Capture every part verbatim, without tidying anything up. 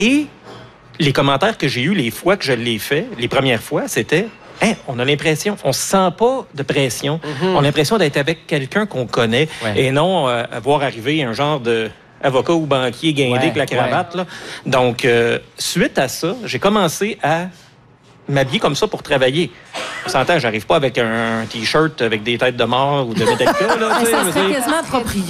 Et les commentaires que j'ai eus les fois que je l'ai fait, les premières fois, c'était hey, on a l'impression, on se sent pas de pression. Mm-hmm. On a l'impression d'être avec quelqu'un qu'on connaît ouais. et non euh, voir arriver un genre de avocat ou banquier guindé ouais, avec la cravate. Ouais. Là. Donc, euh, suite à ça, j'ai commencé à m'habiller comme ça pour travailler. On s'entend, j'arrive pas avec un T-shirt avec des têtes de mort ou de Metallica. Là, ça serait dire... quasiment approprié.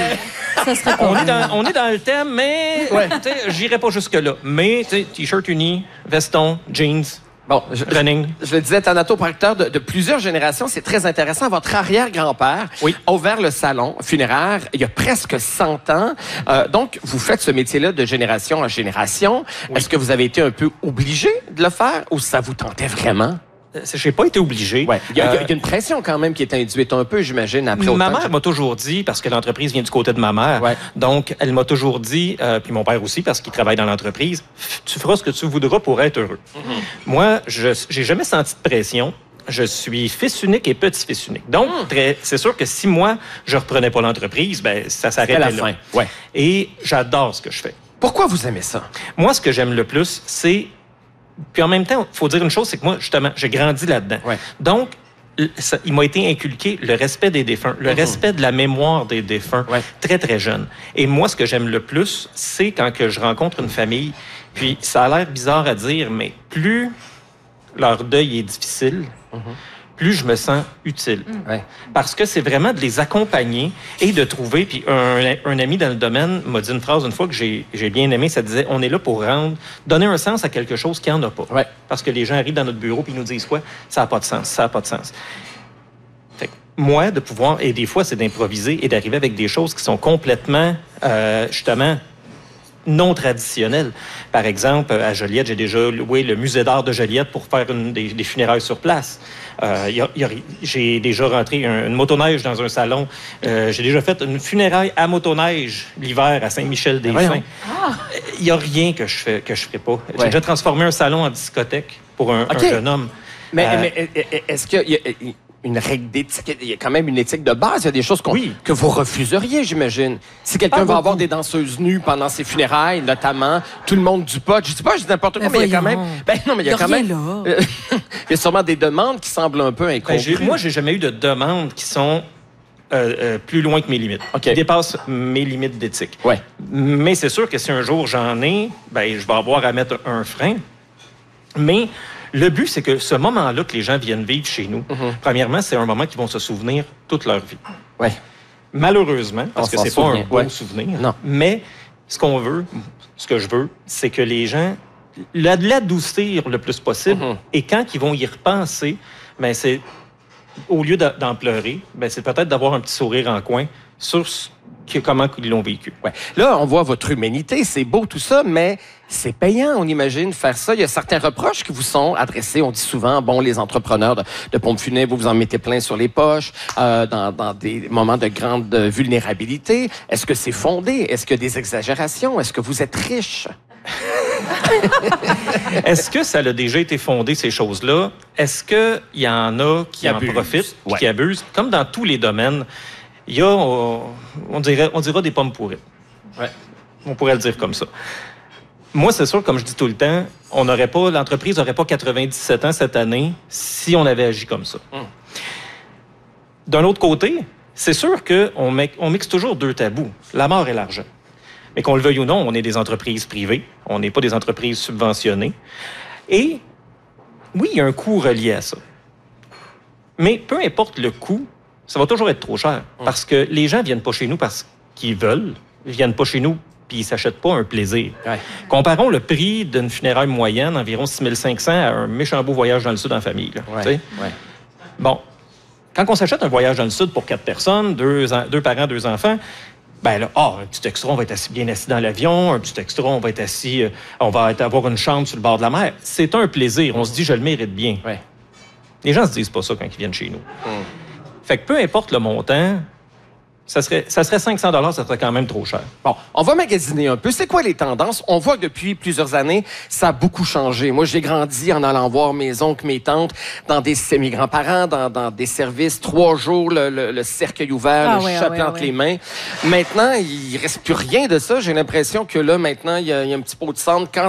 Ça serait on, est dans, on est dans le thème, mais ouais. j'irai pas jusque-là. Mais T-shirt uni, veston, jeans. Bon, je, je, je le disais, thanatopracteur de, de plusieurs générations, c'est très intéressant. Votre arrière-grand-père oui. a ouvert le salon funéraire il y a presque cent ans. Euh, donc, vous faites ce métier-là de génération en génération. Oui. Est-ce que vous avez été un peu obligé de le faire ou ça vous tentait vraiment? Je n'ai pas été obligé. Ouais. Il, y a, euh, il y a une pression quand même qui est induite un peu, j'imagine, après Ma autant mère m'a toujours dit, parce que l'entreprise vient du côté de ma mère, ouais. donc elle m'a toujours dit, euh, puis mon père aussi, parce qu'il travaille dans l'entreprise, tu feras ce que tu voudras pour être heureux. Mm-hmm. Moi, je n'ai jamais senti de pression. Je suis fils unique et petit-fils unique. Donc, mm. très, c'est sûr que si moi, je ne reprenais pas l'entreprise, ben, ça s'arrêtait là. Fin. Ouais. Et j'adore ce que je fais. Pourquoi vous aimez ça? Moi, ce que j'aime le plus, c'est... Puis en même temps, il faut dire une chose, c'est que moi, justement, j'ai grandi là-dedans. Ouais. Donc, ça, il m'a été inculqué le respect des défunts, le mmh. respect de la mémoire des défunts, ouais. très, très jeune. Et moi, ce que j'aime le plus, c'est quand que je rencontre une famille, puis ça a l'air bizarre à dire, mais plus leur deuil est difficile, mmh. plus je me sens utile. Mmh. Ouais. Parce que c'est vraiment de les accompagner et de trouver... Puis un, un ami dans le domaine m'a dit une phrase une fois que j'ai, j'ai bien aimé, ça disait « On est là pour rendre, donner un sens à quelque chose qui n'en a pas. Ouais. » Parce que les gens arrivent dans notre bureau et ils nous disent quoi? Ça n'a pas de sens, ça n'a pas de sens. Fait que moi, de pouvoir... Et des fois, c'est d'improviser et d'arriver avec des choses qui sont complètement, euh, justement... non traditionnel. Par exemple, à Joliette, j'ai déjà loué le musée d'art de Joliette pour faire une, des, des funérailles sur place. Euh, y a, y a, j'ai déjà rentré un, une motoneige dans un salon. Euh, j'ai déjà fait une funéraille à motoneige l'hiver à Saint-Michel-des-Saints. Il n'y a rien que je fais que je ferais pas. Ouais. J'ai déjà transformé un salon en discothèque pour un, okay. un jeune homme. Mais, euh, mais est-ce que... Y a, y... une règle d'éthique. Il y a quand même une éthique de base. Il y a des choses qu'on, oui. que vous refuseriez, j'imagine. Si quelqu'un va beaucoup. avoir des danseuses nues pendant ses funérailles, notamment, tout le monde du pot, je dis pas, je dis n'importe quoi, mais, mais il y a quand même... Ben non, mais il y a, il y a quand même... Là. Il y a sûrement des demandes qui semblent un peu incongrues. Ben, j'ai, moi, j'ai jamais eu de demandes qui sont euh, euh, plus loin que mes limites, okay. qui dépassent mes limites d'éthique. Ouais. Mais c'est sûr que si un jour j'en ai, ben je vais avoir à mettre un frein. Mais... le but, c'est que ce moment-là que les gens viennent vivre chez nous, mm-hmm. premièrement, c'est un moment qu'ils vont se souvenir toute leur vie. Ouais. Malheureusement, parce On que c'est souvient. pas un bon ouais. souvenir, non. mais ce qu'on veut, ce que je veux, c'est que les gens l'adoucir le plus possible. Mm-hmm. Et quand ils vont y repenser, ben c'est au lieu d'en pleurer, ben c'est peut-être d'avoir un petit sourire en coin sur que, comment ils l'ont vécu. Ouais. Là, on voit votre humanité, c'est beau tout ça, mais c'est payant, on imagine, faire ça. Il y a certains reproches qui vous sont adressés. On dit souvent, bon, les entrepreneurs de, de pompes funèbres, vous vous en mettez plein sur les poches, euh, dans, dans des moments de grande vulnérabilité. Est-ce que c'est fondé? Est-ce qu'il y a des exagérations? Est-ce que vous êtes riche? Est-ce que ça a déjà été fondé, ces choses-là? Est-ce qu'il y en a qui, qui en abuse. profitent, ouais. qui abusent? Comme dans tous les domaines, il y a, on, on, dirait, on dira des pommes pourries. Ouais. On pourrait le dire comme ça. Moi, c'est sûr, comme je dis tout le temps, on n'aurait pas, l'entreprise n'aurait pas quatre-vingt-dix-sept ans cette année si on avait agi comme ça. Mm. D'un autre côté, c'est sûr qu'on on mixe toujours deux tabous, la mort et l'argent. Mais qu'on le veuille ou non, on est des entreprises privées, on n'est pas des entreprises subventionnées. Et oui, il y a un coût relié à ça. Mais peu importe le coût, ça va toujours être trop cher. Mm. Parce que les gens ne viennent pas chez nous parce qu'ils veulent, ils ne viennent pas chez nous puis ils ne s'achètent pas un plaisir. Ouais. Comparons le prix d'une funéraille moyenne, environ six mille cinq cents, à un méchant beau voyage dans le sud en famille. Là, ouais. Ouais. Bon, quand on s'achète un voyage dans le sud pour quatre personnes, deux, deux parents, deux enfants, ben là, ah, un petit extra, on va être assis, bien assis dans l'avion, un petit extra, on va être assis, euh, on va être, avoir une chambre sur le bord de la mer. C'est un plaisir. On se dit, je le mérite bien. Ouais. Les gens ne se disent pas ça quand ils viennent chez nous. Mm. Fait que peu importe le montant, Ça serait, ça serait cinq cents dollars, ça serait quand même trop cher. Bon, on va magasiner un peu. C'est quoi les tendances? On voit que depuis plusieurs années, ça a beaucoup changé. Moi, j'ai grandi en allant voir mes oncles, mes tantes, dans des mes grands-parents, dans, dans des services, trois jours, le, le, le cercueil ouvert, ah, le oui, chapelet ah, oui, entre oui. les mains. Maintenant, il reste plus rien de ça. J'ai l'impression que là, maintenant, il y a, il y a un petit pot de cendre. Quand